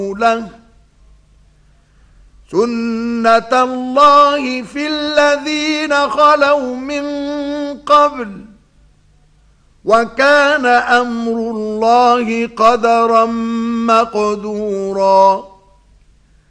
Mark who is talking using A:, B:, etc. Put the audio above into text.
A: له سُنَّةَ اللَّهِ فِي الَّذِينَ خَلَوْا مِن قَبْلُ وَكَانَ أَمْرُ اللَّهِ قَدَرًا مَّقْدُورًا.